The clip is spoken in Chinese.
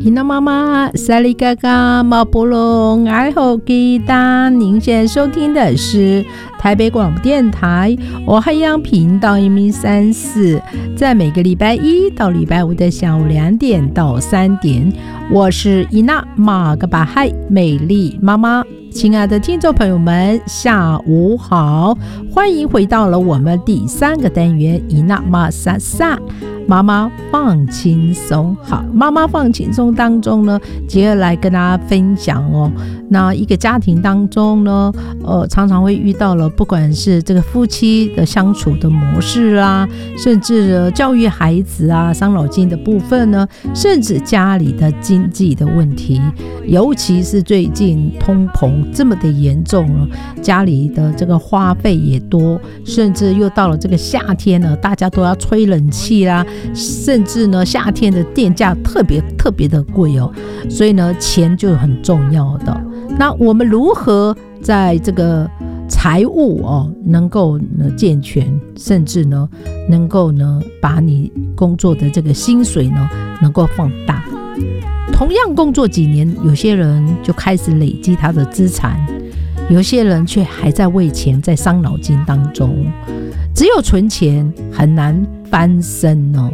伊娜妈妈萨利嘎嘎毛波龙爱好吉他，您现在收听的是台北广播电台海洋频道134，在每个礼拜一到礼拜五的下午2点到3点，我是伊娜马格巴海美丽妈妈。亲爱的听众朋友们，下午好，欢迎回到了我们第3个单元伊娜玛莎莎妈妈放轻松。好，妈妈放轻松当中呢，接着来跟大家分享那一个家庭当中呢，常常会遇到了，不管是这个夫妻的相处的模式啦，甚至教育孩子啊，伤脑筋的部分呢，甚至家里的经济的问题，尤其是最近通膨这么的严重了，家里的这个花费也多，甚至又到了这个夏天呢，大家都要吹冷气啦，甚至呢夏天的电价特别的贵所以呢钱就很重要的。那我们如何在这个财务能够健全，甚至呢能够呢把你工作的这个薪水呢能够放大？同样工作几年，有些人就开始累积他的资产，有些人却还在为钱在伤脑筋当中。只有存钱很难翻身